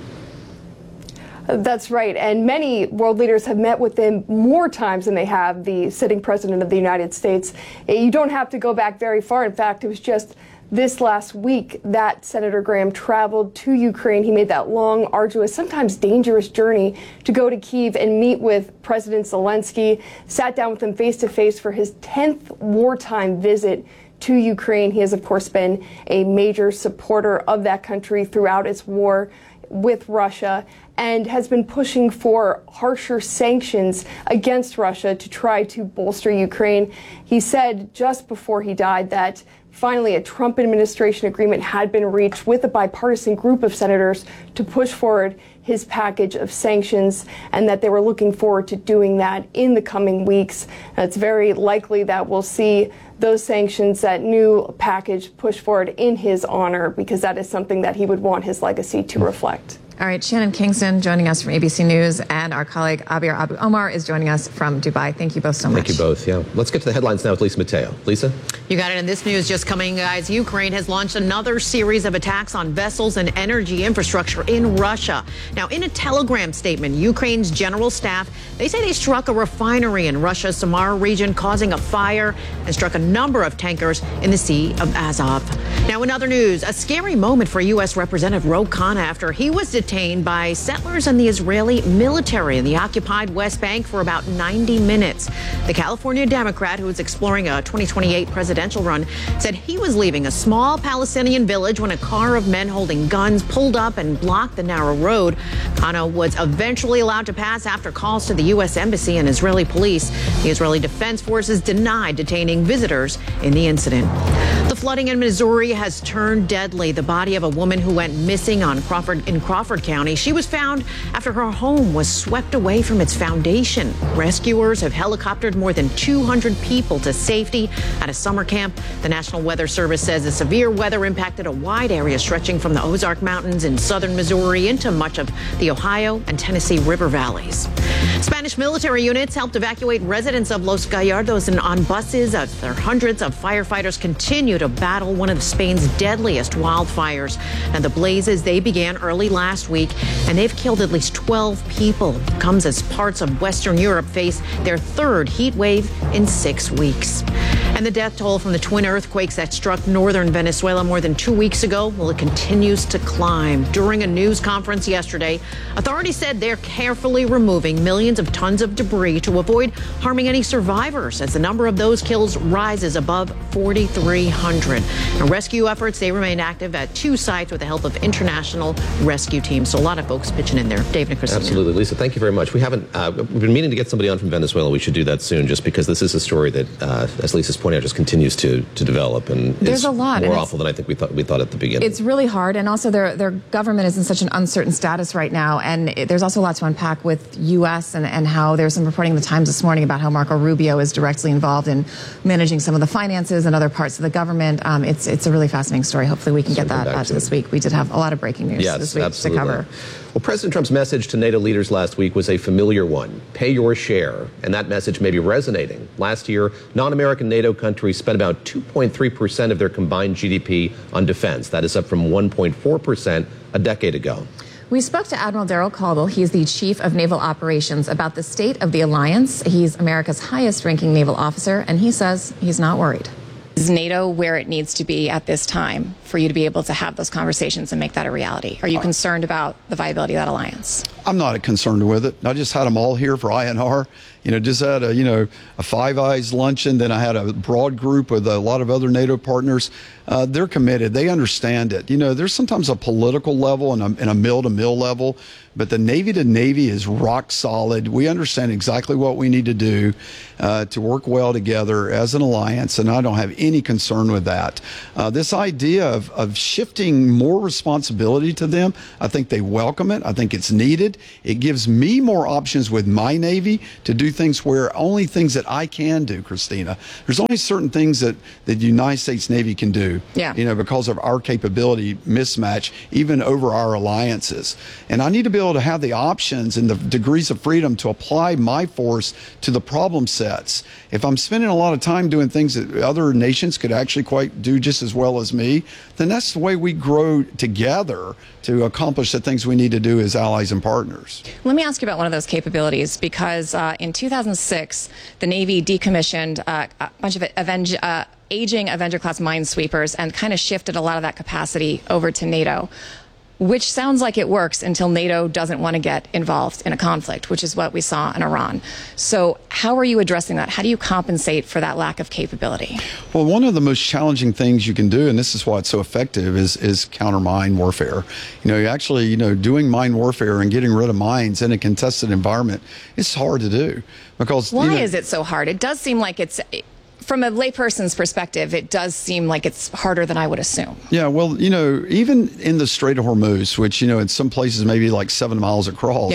V: That's right. And many world leaders have met with him more times than they have the sitting president of the United States. You don't have to go back very far. In fact, it was just this last week that Senator Graham traveled to Ukraine. He made that long, arduous, sometimes dangerous journey to go to Kyiv and meet with President Zelensky, sat down with him face to face for his 10th wartime visit to Ukraine. He has, of course, been a major supporter of that country throughout its war with Russia, and has been pushing for harsher sanctions against Russia to try to bolster Ukraine. He said just before he died that finally a Trump administration agreement had been reached with a bipartisan group of senators to push forward his package of sanctions, and that they were looking forward to doing that in the coming weeks. And it's very likely that we'll see those sanctions, that new package, push forward in his honor, because that is something that he would want his legacy to reflect.
R: All right, Shannon Kingston joining us from ABC News, and our colleague Abir Abu Omar is joining us from Dubai. Thank you both so much.
S: Thank you both, yeah. Let's get to the headlines now with Lisa Mateo. Lisa?
B: You got it. In this news just coming, guys, Ukraine has launched another series of attacks on vessels and energy infrastructure in Russia. Now, in a telegram statement, Ukraine's general staff, they say they struck a refinery in Russia's Samara region, causing a fire, and struck a number of tankers in the Sea of Azov. Now, in other news, a scary moment for U.S. Representative Ro Khanna after he was detained by settlers and the Israeli military in the occupied West Bank for about 90 minutes. The California Democrat, who is exploring a 2028 presidential run, said he was leaving a small Palestinian village when a car of men holding guns pulled up and blocked the narrow road. Khanna was eventually allowed to pass after calls to the U.S. Embassy and Israeli police. The Israeli Defense Forces denied detaining visitors in the incident. The flooding in Missouri has turned deadly. The body of a woman who went missing in Crawford County. She was found after her home was swept away from its foundation. Rescuers have helicoptered more than 200 people to safety at a summer camp. The National Weather Service says the severe weather impacted a wide area stretching from the Ozark Mountains in southern Missouri into much of the Ohio and Tennessee River valleys. Spanish military units helped evacuate residents of Los Gallardos and on buses. Their hundreds of firefighters continue to battle one of Spain's deadliest wildfires. And the blazes, they began early last week, and they've killed at least 12 people. It comes as parts of Western Europe face their third heat wave in 6 weeks. And the death toll from the twin earthquakes that struck northern Venezuela more than 2 weeks ago, well, it continues to climb. During a news conference yesterday, authorities said they're carefully removing millions of tons of debris to avoid harming any survivors as the number of those killed rises above 4,300. And rescue efforts, they remain active at 2 sites with the help of international rescue teams. So a lot of folks pitching in there. Dave and Christina.
S: Absolutely. Lisa, thank you very much. We've been meaning to get somebody on from Venezuela. We should do that soon, just because this is a story that, as Lisa's pointing out, just continues to develop, and
R: there's a lot
S: more awful than I think we thought at the beginning.
R: It's really hard, and also their government is in such an uncertain status right now, and there's also a lot to unpack with U.S. and how there's some reporting in the Times this morning about how Marco Rubio is directly involved in managing some of the finances and other parts of the government. It's a really fascinating story. Hopefully we can get that out this week. We did have a lot of breaking news this week to cover.
S: Well, President Trump's message to NATO leaders last week was a familiar one. Pay your share. And that message may be resonating. Last year, non-American NATO countries spent about 2.3% of their combined GDP on defense. That is up from 1.4% a decade ago.
R: We spoke to Admiral Daryl Caldwell. He's the Chief of Naval Operations about the state of the alliance. He's America's highest ranking naval officer, and he says he's not worried. Is NATO where it needs to be at this time for you to be able to have those conversations and make that a reality? Are you concerned about the viability of that alliance?
J: I'm not concerned with it. I just had them all here for INR. Just had a Five Eyes luncheon. Then I had a broad group with a lot of other NATO partners. They're committed. They understand it. There's sometimes a political level and a mill-to-mill level, but the Navy-to-Navy is rock solid. We understand exactly what we need to do to work well together as an alliance, and I don't have any concern with that. This idea of shifting more responsibility to them, I think they welcome it. I think it's needed. It gives me more options with my Navy to do things where only things that I can do, Christina. There's only certain things that the United States Navy can do, because of our capability mismatch, even over our alliances. And I need to be able to have the options and the degrees of freedom to apply my force to the problem sets. If I'm spending a lot of time doing things that other nations could actually quite do just as well as me, then that's the way we grow together to accomplish the things we need to do as allies and partners.
R: Let me ask you about one of those capabilities, because in 2006, the Navy decommissioned a bunch of aging Avenger-class minesweepers and kind of shifted a lot of that capacity over to NATO, which sounds like it works until NATO doesn't want to get involved in a conflict, which is what we saw in Iran. So how are you addressing that? How do you compensate for that lack of capability?
J: Well, one of the most challenging things you can do, and this is why it's so effective, is counter mine warfare. You actually, doing mine warfare and getting rid of mines in a contested environment, it's hard to do. Because
R: why is it so hard? It does seem like it's... From a layperson's perspective, it does seem like it's harder than I would assume.
J: Yeah, well, even in the Strait of Hormuz, which, in some places maybe like 7 miles across,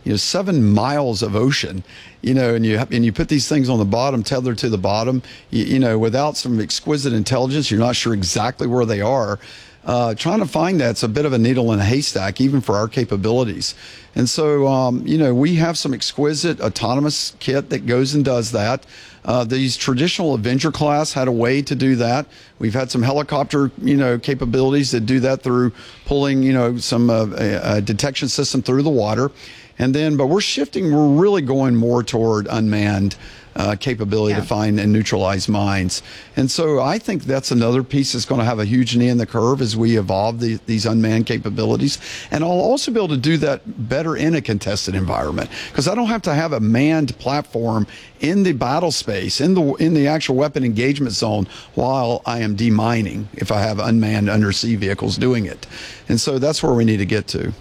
J: 7 miles of ocean, and you put these things on the bottom, tethered to the bottom, without some exquisite intelligence, you're not sure exactly where they are. Trying to find that's a bit of a needle in a haystack, even for our capabilities. And so, we have some exquisite autonomous kit that goes and does that. These traditional Avenger class had a way to do that. We've had some helicopter, capabilities that do that through pulling, some a detection system through the water. And then, but we're really going more toward unmanned capability to find and neutralize mines. And so I think that's another piece that's going to have a huge knee in the curve as we evolve these unmanned capabilities. And I'll also be able to do that better in a contested environment, because I don't have to have a manned platform in the battle space, in the actual weapon engagement zone, while I am demining if I have unmanned undersea vehicles doing it. And so that's where we need to get to.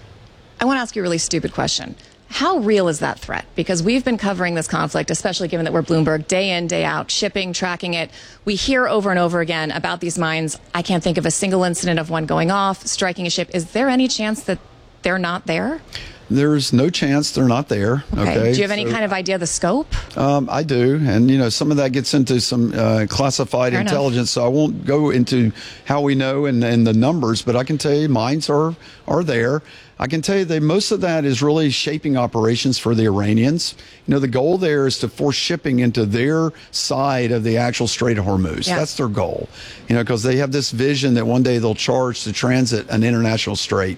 R: I want to ask you a really stupid question. How real is that threat? Because we've been covering this conflict, especially given that we're Bloomberg, day in, day out, shipping, tracking it. We hear over and over again about these mines. I can't think of a single incident of one going off, striking a ship. Is there any chance that they're not there?
J: There's no chance they're not there. Okay.
R: Do you have any kind of idea of the scope?
J: I do. And, some of that gets into some classified intelligence. So I won't go into how we know and the numbers, but I can tell you mines are there. I can tell you that most of that is really shaping operations for the Iranians. The goal there is to force shipping into their side of the actual Strait of Hormuz. Yeah. That's their goal, because they have this vision that one day they'll charge to transit an international strait.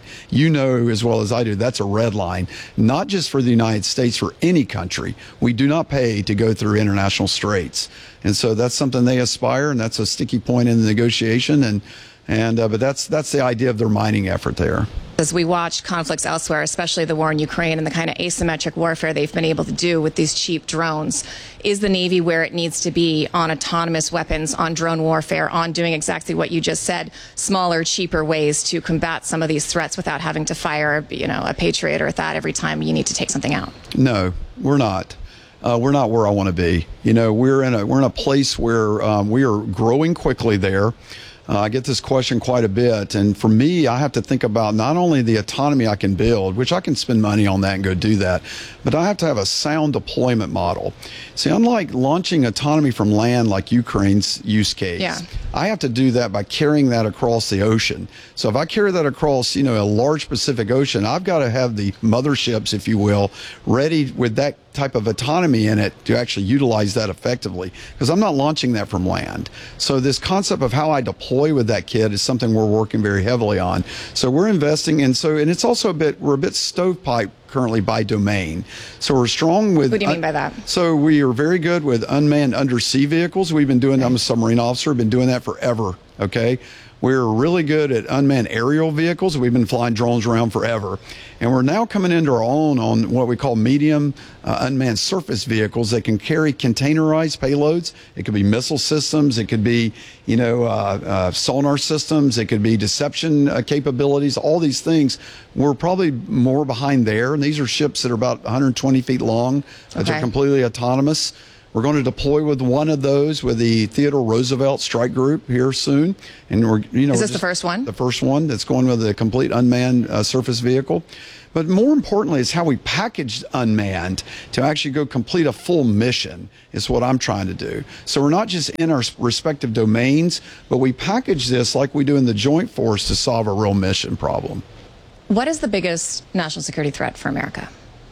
J: As well as I do, that's a red line, not just for the United States, for any country. We do not pay to go through international straits. And so that's something they aspire, and that's a sticky point in the negotiation. But that's the idea of their mining effort there.
R: As we watch conflicts elsewhere, especially the war in Ukraine and the kind of asymmetric warfare they've been able to do with these cheap drones, is the Navy where it needs to be on autonomous weapons, on drone warfare, on doing exactly what you just said, smaller, cheaper ways to combat some of these threats without having to fire, a Patriot or a THAAD every time you need to take something out?
J: No, we're not. We're not where I want to be. We're in a place where we are growing quickly there. I get this question quite a bit, and for me, I have to think about not only the autonomy I can build, which I can spend money on that and go do that, but I have to have a sound deployment model. See, unlike launching autonomy from land like Ukraine's use case, I have to do that by carrying that across the ocean. So if I carry that across, a large Pacific Ocean, I've got to have the motherships, if you will, ready with that type of autonomy in it to actually utilize that effectively, because I'm not launching that from land. So this concept of how I deploy with that kit is something we're working very heavily on. So we're investing in, and it's also we're a bit stovepipe,
D: currently by domain. So we're strong with...
R: What do you mean by that?
D: So we are very good with unmanned undersea vehicles. We've been doing, I'm a submarine officer, been doing that forever, okay? We're really good at unmanned aerial vehicles. We've been flying drones around forever. And we're now coming into our own on what we call medium unmanned surface vehicles that can carry containerized payloads. It could be missile systems. It could be, sonar systems. It could be deception capabilities, all these things. We're probably more behind there. And these are ships that are about 120 feet long. That are completely autonomous. We're going to deploy with one of those with the Theodore Roosevelt Strike Group here soon. And
R: is this the first one?
D: The first one that's going with a complete unmanned surface vehicle. But more importantly is how we package unmanned to actually go complete a full mission is what I'm trying to do. So we're not just in our respective domains, but we package this like we do in the Joint Force to solve a real mission problem.
R: What is the biggest national security threat for America?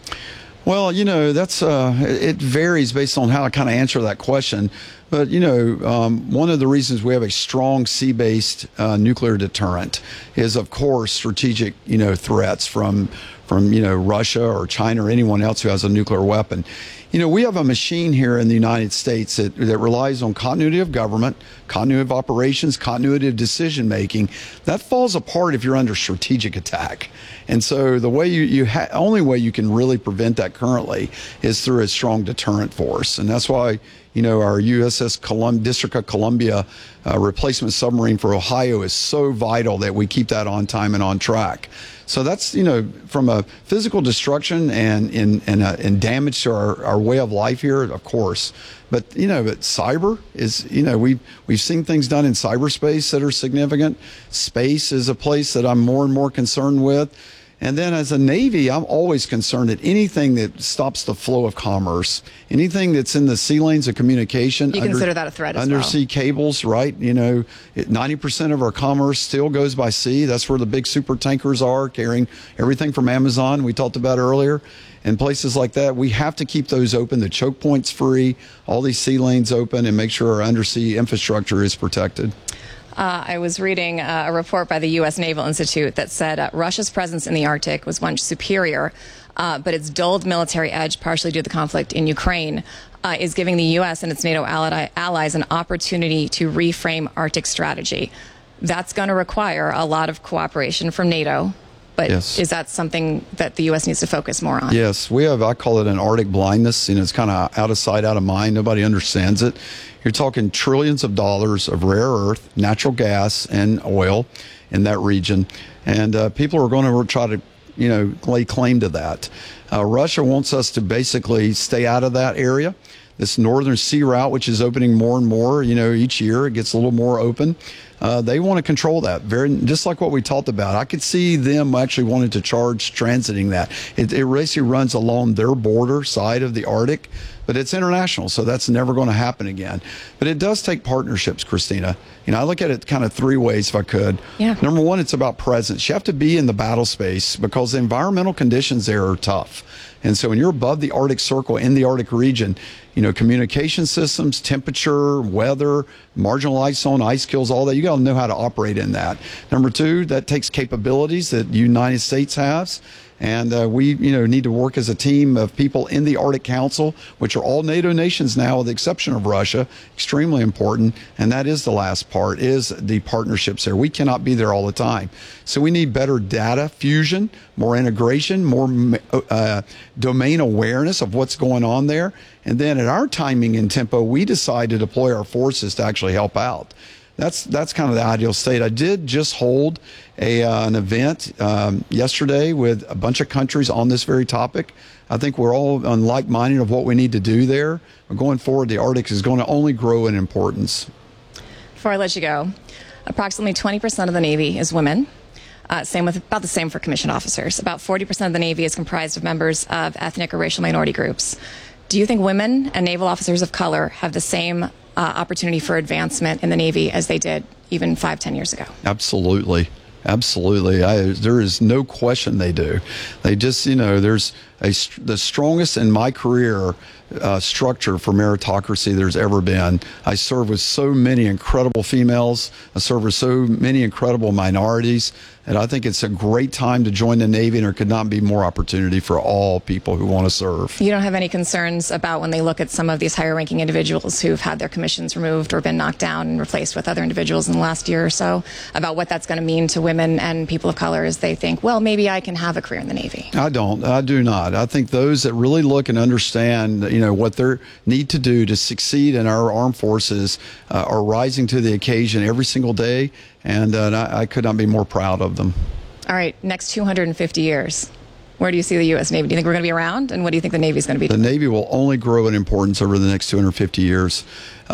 D: Well, that's it varies based on how I kind of answer that question. But, one of the reasons we have a strong sea-based nuclear deterrent is, of course, strategic, threats from Russia or China or anyone else who has a nuclear weapon. We have a machine here in the United States that relies on continuity of government, continuity of operations, continuity of decision making. That falls apart if you're under strategic attack. And so the way only way you can really prevent that currently is through a strong deterrent force. And that's why, our USS District of Columbia replacement submarine for Ohio is so vital that we keep that on time and on track. So that's, from a physical destruction and damage to our way of life here, of course. But, but cyber is, we've seen things done in cyberspace that are significant. Space is a place that I'm more and more concerned with. And then as a Navy, I'm always concerned that anything that stops the flow of commerce, anything that's in the sea lanes of communication.
R: You consider that a threat as well?
D: Undersea cables, right? 90% of our commerce still goes by sea. That's where the big super tankers are, carrying everything from Amazon we talked about earlier. And places like that, we have to keep those open, the choke points free, all these sea lanes open, and make sure our undersea infrastructure is protected.
R: I was reading a report by the U.S. Naval Institute that said Russia's presence in the Arctic was once superior, but its dulled military edge, partially due to the conflict in Ukraine, is giving the U.S. and its NATO allies an opportunity to reframe Arctic strategy. That's going to require a lot of cooperation from NATO. But yes. Is that something that the U.S. needs to focus more on?
D: Yes, we have, I call it an Arctic blindness. It's kind of out of sight, out of mind. Nobody understands it. You're talking trillions of dollars of rare earth, natural gas, and oil in that region. And people are going to try to, lay claim to that. Russia wants us to basically stay out of that area. This northern sea route, which is opening more and more, each year it gets a little more open. They want to control that, just like what we talked about. I could see them actually wanting to charge transiting that. It basically runs along their border side of the Arctic, but it's international, so that's never going to happen again. But it does take partnerships, Christina. I look at it kind of three ways, if I could.
R: Yeah.
D: Number one, it's about presence. You have to be in the battle space because the environmental conditions there are tough. And so when you're above the Arctic Circle in the Arctic region, communication systems, temperature, weather, marginal ice zone, ice kills, all that, you got to know how to operate in that. Number two, that takes capabilities that the United States has. And we, need to work as a team of people in the Arctic Council, which are all NATO nations now, with the exception of Russia. Extremely important. And that is the last part, is the partnerships there. We cannot be there all the time. So we need better data fusion, more integration, more domain awareness of what's going on there. And then at our timing and tempo, we decide to deploy our forces to actually help out. That's kind of the ideal state. I did just hold an event yesterday with a bunch of countries on this very topic. I think we're all on like-minded of what we need to do there. Going forward, the Arctic is going to only grow in importance.
R: Before I let you go, approximately 20% of the Navy is women. About the same for commissioned officers. About 40% of the Navy is comprised of members of ethnic or racial minority groups. Do you think women and naval officers of color have the same opportunity for advancement in the Navy as they did even 5-10 years ago?
D: Absolutely. Absolutely. There is no question they do. They just, there's the strongest in my career structure for meritocracy there's ever been. I serve with so many incredible females. I serve with so many incredible minorities. And I think it's a great time to join the Navy, and there could not be more opportunity for all people who want to serve.
R: You don't have any concerns about when they look at some of these higher-ranking individuals who've had their commissions removed or been knocked down and replaced with other individuals in the last year or so, about what that's going to mean to women and people of color as they think, well, maybe I can have a career in the Navy?
D: I don't. I do not. I think those that really look and understand, what they need to do to succeed in our armed forces are rising to the occasion every single day. And I could not be more proud of them.
R: All right, next 250 years. Where do you see the U.S. Navy? Do you think we're going to be around? And what do you think the Navy is going to be doing?
D: The Navy will only grow in importance over the next 250 years.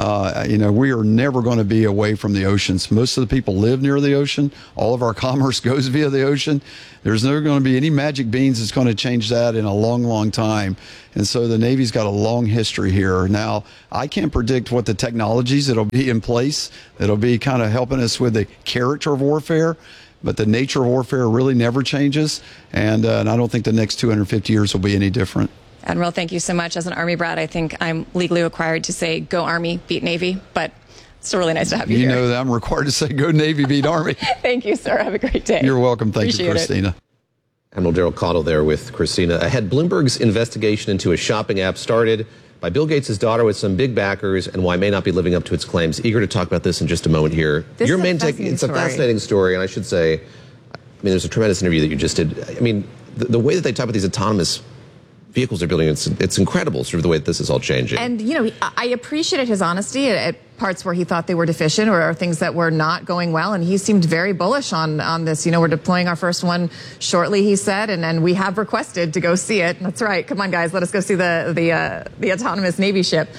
D: We are never going to be away from the oceans. Most of the people live near the ocean. All of our commerce goes via the ocean. There's never going to be any magic beans that's going to change that in a long, long time. And so the Navy's got a long history here. Now, I can't predict what the technologies that'll be in place that'll be kind of helping us with the character of warfare. But the nature of warfare really never changes, and I don't think the next 250 years will be any different.
R: Admiral, thank you so much. As an Army brat, I think I'm legally required to say, go Army, beat Navy, but it's still really nice to have you here.
D: You know that I'm required to say, go Navy, beat Army.
R: Thank you, sir. Have a great day.
D: You're welcome. Thank you, Christina.
S: Admiral Daryl Caudill there with Christina. Ahead, Bloomberg's investigation into a shopping app started by Bill Gates' daughter with some big backers and why it may not be living up to its claims. Eager to talk about this in just a moment here. Your main take, it's a fascinating story, and I should say, there's a tremendous interview that you just did. The way that they talk about these autonomous vehicles they're building, it's incredible, sort of the way that this is all changing.
R: And, I appreciated his honesty at parts where he thought they were deficient or things that were not going well. And he seemed very bullish on this. We're deploying our first one shortly, he said, and we have requested to go see it. That's right. Come on, guys, let us go see the autonomous Navy ship.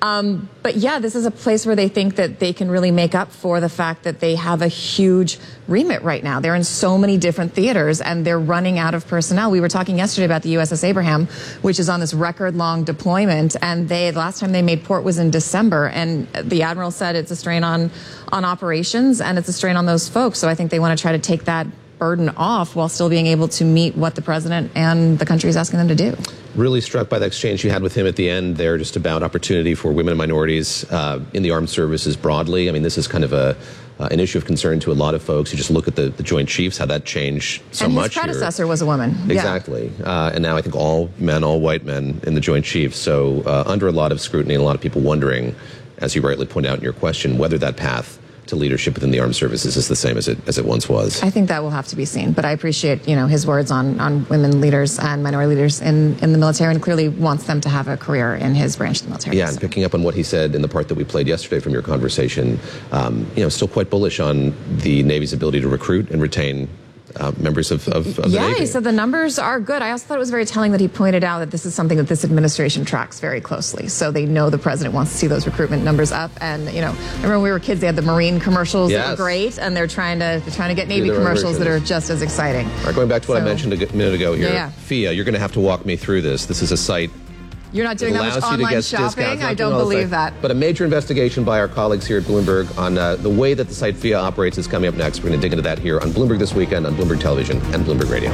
R: But yeah, this is a place where they think that they can really make up for the fact that they have a huge remit right now. They're in so many different theaters and they're running out of personnel. We were talking yesterday about the USS Abraham, which is on this record-long deployment, and the last time they made port was in December, and the Admiral said it's a strain on operations and it's a strain on those folks. So I think they want to try to take that burden off while still being able to meet what the president and the country is asking them to do.
S: Really struck by the exchange you had with him at the end there, just about opportunity for women and minorities in the armed services broadly. This is kind of an issue of concern to a lot of folks. You just look at the Joint Chiefs, how that changed so much.
R: And his predecessor was a woman.
S: Exactly. Yeah. And now I think all men, all white men in the Joint Chiefs. So under a lot of scrutiny and a lot of people wondering, as you rightly point out in your question, whether that path to leadership within the armed services is the same as it once was.
R: I think that will have to be seen, but I appreciate his words on women leaders and minority leaders in the military, and clearly wants them to have a career in his branch of the military.
S: Yeah, and picking up on what he said in the part that we played yesterday from your conversation, still quite bullish on the Navy's ability to recruit and retain members of the Navy.
R: Yeah, he said the numbers are good. I also thought it was very telling that he pointed out that this is something that this administration tracks very closely. So they know the president wants to see those recruitment numbers up. And I remember when we were kids, they had the Marine commercials that were great, and they're trying to get Navy commercials that are just as exciting.
S: All right, going back to what I mentioned a minute ago here, FIA, you're going to have to walk me through this. This is a site.
R: You're not doing that much online shopping? I don't believe that.
S: But a major investigation by our colleagues here at Bloomberg on the way that the site FIA operates is coming up next. We're going to dig into that here on Bloomberg This Weekend, on Bloomberg Television and Bloomberg Radio.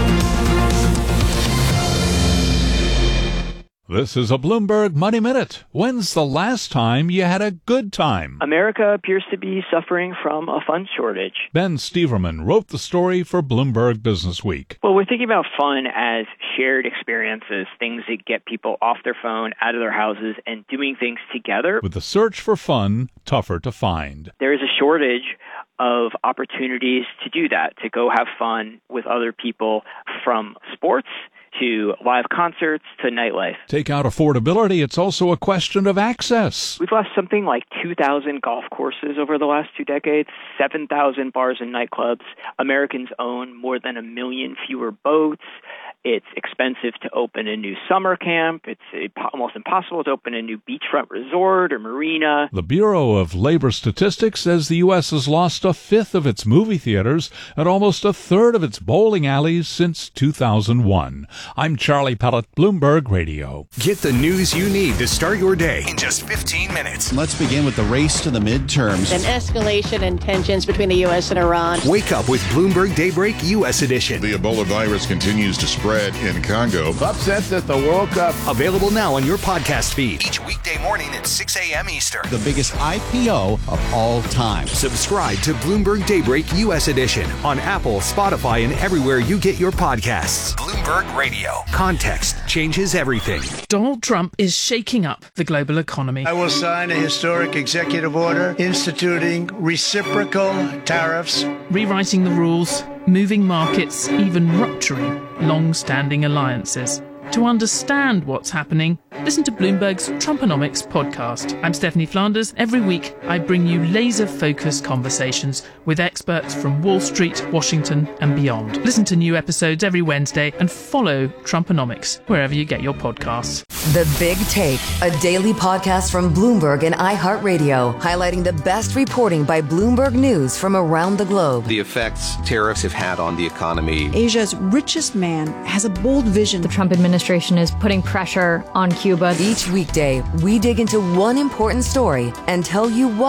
E: This is a Bloomberg Money Minute. When's the last time you had a good time?
G: America appears to be suffering from a fun shortage.
E: Ben Steverman wrote the story for Bloomberg Business Week.
G: Well, we're thinking about fun as shared experiences, things that get people off their phone, out of their houses, and doing things together.
E: With the search for fun tougher to find.
G: There is a shortage of opportunities to do that, to go have fun with other people, from sports to live concerts to nightlife.
E: Take out affordability, it's also a question of access.
G: We've lost something like 2,000 golf courses over the last 2 decades, 7,000 bars and nightclubs. Americans own more than 1 million fewer boats. It's expensive to open a new summer camp. It's almost impossible to open a new beachfront resort or marina.
E: The Bureau of Labor Statistics says the U.S. has lost 1/5 of its movie theaters and almost 1/3 of its bowling alleys since 2001. I'm Charlie Pellett, Bloomberg Radio.
A: Get the news you need to start your day in just 15 minutes.
H: Let's begin with the race to the midterms.
W: An escalation in tensions between the U.S. and Iran.
A: Wake up with Bloomberg Daybreak U.S. Edition.
X: The Ebola virus continues to spread
F: spread in Congo.
A: Upsets at the World Cup. Available now on your podcast feed. Each weekday morning at 6 a.m. Eastern.
H: The biggest IPO of all time.
A: Subscribe to Bloomberg Daybreak U.S. Edition on Apple, Spotify, and everywhere you get your podcasts. Bloomberg Radio. Context changes everything.
I: Donald Trump is shaking up the global economy.
P: I will sign a historic executive order instituting reciprocal tariffs.
I: Rewriting the rules, moving markets, even rupturing long-standing alliances. To understand what's happening, listen to Bloomberg's Trumponomics podcast. I'm Stephanie Flanders. Every week, I bring you laser-focused conversations with experts from Wall Street, Washington, and beyond. Listen to new episodes every Wednesday and follow Trumponomics wherever you get your podcasts.
C: The Big Take, a daily podcast from Bloomberg and iHeartRadio, highlighting the best reporting by Bloomberg News from around the globe.
K: The effects tariffs have had on the economy.
X: Asia's richest man has a bold vision.
Y: The Trump administration is putting pressure on Cuba.
C: Each weekday, we dig into one important story and tell you why